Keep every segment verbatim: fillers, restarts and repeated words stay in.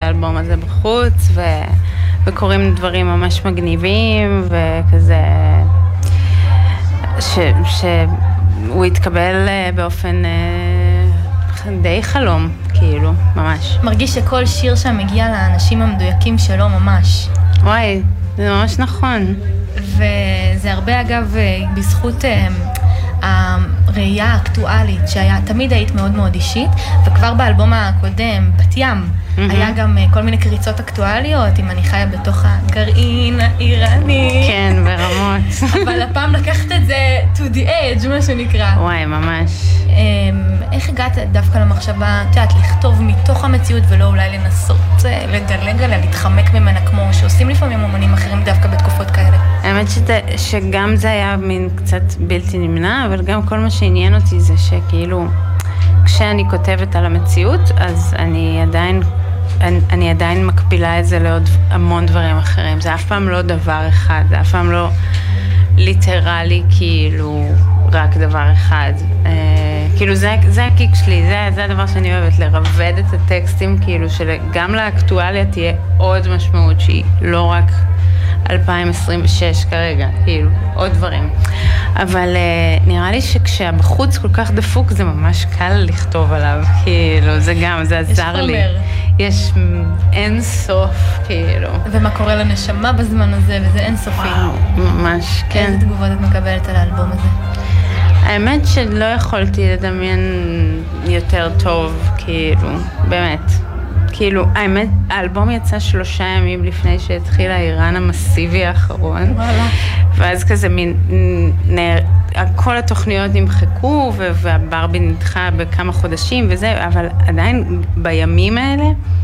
האלבום הזה בחוץ, ו... וקוראים דברים ממש מגניבים, וכזה, ש... שהוא התקבל באופן די חלום, כאילו, ממש. מרגיש שכל שיר שם מגיע לאנשים המדויקים שלו ממש. וואי, זה ממש נכון. וזה הרבה אגב בזכות הראייה האקטואלית, שהיה, תמיד היית מאוד מאוד אישית, וכבר באלבום הקודם, בת ים, mm-hmm. היה גם כל מיני קריצות אקטואליות, אם אני חיה בתוך הגרעין האיראני. כן, ברמות. אבל הפעם לקחת את זה to the edge, מה שנקרא. וואי, ממש. איך הגעת דווקא למחשבה, תיאת, לכתוב מתוך המציאות ולא אולי לנסות לדלג עליה, להתחמק ממנה כמו שעושים לפעמים אומנים אחרים דווקא בתקופות כאלה? האמת שזה, שגם זה היה מין קצת בלתי נמנע, אבל גם כל מה שעניין אותי זה שכאילו, כשאני כותבת על המציאות, אז אני עדיין, אני, אני עדיין מקבילה את זה לעוד המון דברים אחרים. זה אף פעם לא דבר אחד, זה אף פעם לא ליטרלי כאילו רק דבר אחד. אה, כאילו זה, זה הקיק שלי, זה, זה הדבר שאני אוהבת, לרבד את הטקסטים, כאילו שגם לאקטואליה תהיה עוד משמעות שהיא לא רק אלפיים עשרים ושש כרגע, כאילו, עוד דברים. אבל uh, נראה לי שכשהבחוץ כל כך דפוק, זה ממש קל לכתוב עליו, כאילו, זה גם, זה עזר לי. יש חומר. יש אין סוף, כאילו. ומה קורה לנשמה בזמן הזה, וזה אין סופי. וואו, ממש, כן. איזה תגובות את מקבלת על האלבום הזה? האמת שלא יכולתי לדמיין יותר טוב, כאילו, באמת. כאילו, האמת, האלבום יצא שלושה ימים לפני שהתחיל האיראן המסיבי האחרון. וואלה. ואז כזה מין, נר, כל התוכניות נמחקו, והברבי נדחה בכמה חודשים וזה, אבל עדיין בימים האלה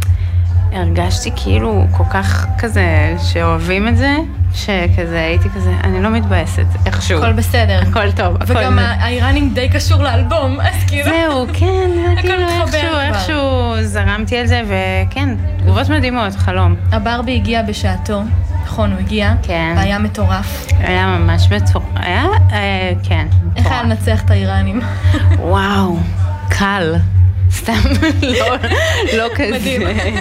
הרגשתי כאילו כל כך כזה שאוהבים את זה, שכזה הייתי כזה, אני לא מתבאסת, איכשהו. הכל בסדר. הכל טוב. וגם האיראנים די קשור לאלבום, אז כאילו... זהו, כן, כאילו איכשהו, איכשהו זרמתי על זה, וכן, תגובות מדהימות, חלום. הברבי הגיע בשעתו, נכון, הוא הגיע. כן. היה מטורף. היה ממש מטורף, היה, כן. איך היה לנצח את האיראנים? וואו, קל. סתם, לא כזה.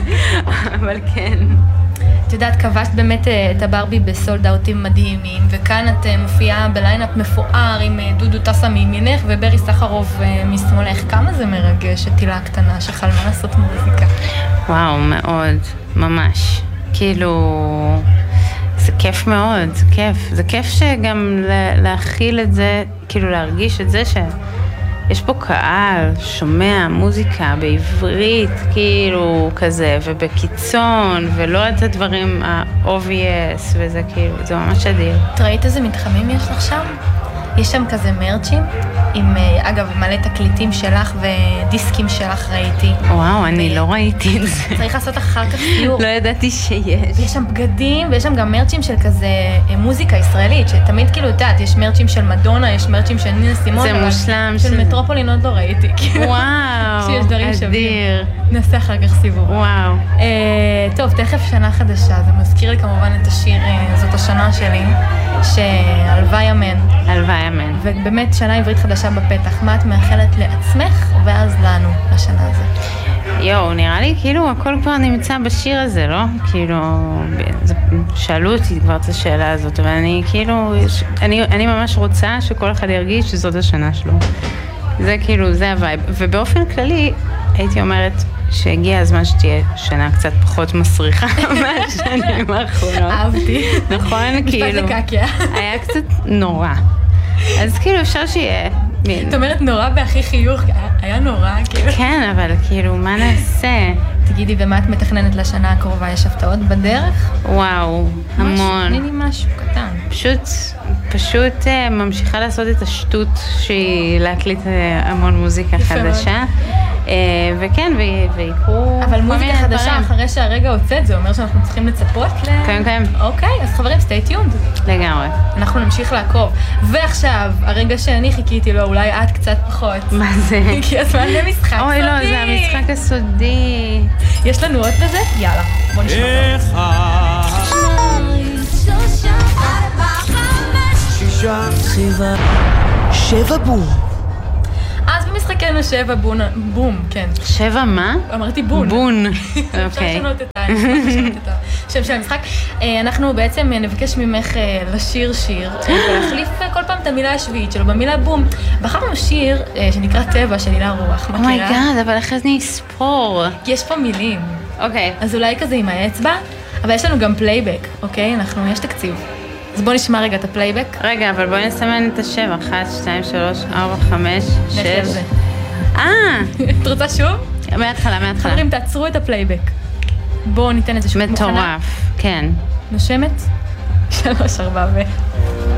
אבל כן. את יודעת, כבשת באמת את הברבי בסולד אאוטים מדהימים, וכאן את מופיעה בליינאפ מפואר עם דודו טסה מימינך וברי סחרוף משמאלך. כמה זה מרגש, התילה הקטנה שחלמה לעשות מוזיקה? וואו, מאוד, ממש. כאילו, זה כיף מאוד, זה כיף. זה כיף שגם להכיל את זה, כאילו להרגיש את זה ש... יש פה קהל, שומע מוזיקה בעברית, כאילו כזה, ובקיצון, ולא את הדברים ה-obvious, וזה כאילו, זה ממש אדיר. את ראית איזה מתחמים יש לך שם? יש שם כזה מרצ'ים, עם, אגב, מלא תקליטים שלך ודיסקים שלך ראיתי. וואו, אני לא ראיתי את זה. צריך לעשות אחר כך סיור. לא ידעתי שיש. ויש שם בגדים, ויש שם גם מרצ'ים של כזה מוזיקה ישראלית, שתמיד כאילו, יודעת, יש מרצ'ים של מדונה, יש מרצ'ים של נינה סימון. זה מושלם. של מטרופולין עוד לא ראיתי. וואו, אדיר. נעשה אחר כך סיבוב. וואו. טוב, תכף שנה חדשה, זה מזכיר לי כמובן את השיר, זאת השנה שלי, שהלוואי אמן. הלוואי אמן. ובאמת שנה עברית חדשה בפתח. מה את מאחלת לעצמך ואז לנו לשנה הזאת? יואו, נראה לי כאילו הכל כבר נמצא בשיר הזה, לא? כאילו, זה, שאלו אותי כבר את השאלה הזאת, אבל אני כאילו, אני, אני ממש רוצה שכל אחד ירגיש שזאת השנה שלו. זה כאילו, זה הווייב. ובאופן כללי, הייתי אומרת שהגיע הזמן שתהיה שנה קצת פחות מסריחה מהשנים האחרונות. אהבתי. נכון? כאילו, היה קצת נורא. אז כאילו אפשר שיהיה. את אומרת נורא בהכי חיוך, היה נורא, כאילו. כן, אבל כאילו, מה נעשה? תגידי, ומה את מתכננת לשנה הקרובה? יש הפתעות בדרך? וואו, המון. תני לי משהו קטן. פשוט, פשוט ממשיכה לעשות את השטות שהיא להקליט המון מוזיקה חדשה. וכן, ויקרו... אבל מוזיקה חדשה אחרי שהרגע הוצאת, זה אומר שאנחנו צריכים לצפות ל... כן, כן. אוקיי, אז חברים, stay tuned. לגמרי. אנחנו נמשיך לעקוב. ועכשיו, הרגע שאני חיכיתי לו, אולי את קצת פחות. מה זה? כי הזמן למשחק סודי. אוי, לא, זה המשחק הסודי. יש לנו עוד לזה? יאללה, בוא נשמע. אחד, שניים, שלושה, ארבע, חמש, שישה, שבע, שבע בום. אז משחקנו שבע בון, בום, כן. שבע מה? אמרתי בון. בון, אפשר אוקיי. לשנות את ה- לשנות את השם של המשחק. אה, אנחנו בעצם נבקש ממך אה, לשיר שיר, אה, ולהחליף אה, כל פעם את המילה השביעית שלו במילה בום. בחרנו שיר אה, שנקרא טבע של הילה רוח, מכירה? אומייגאד, אבל איך אני אספור? כי יש פה מילים. אוקיי. אז אולי כזה עם האצבע, אבל יש לנו גם פלייבק, אוקיי? אנחנו, יש תקציב. אז בוא נשמע רגע את הפלייבק. רגע, אבל בואי נסמן את השבע. אחת, שתיים, שלוש, ארבע, חמש, נלך שש. לזה. אה! את רוצה שוב? מההתחלה, מההתחלה. חברים, תעצרו את הפלייבק. בואו ניתן את זה שוב. מוכנה? מטורף, כן. נושמת? שלוש, ארבע ו...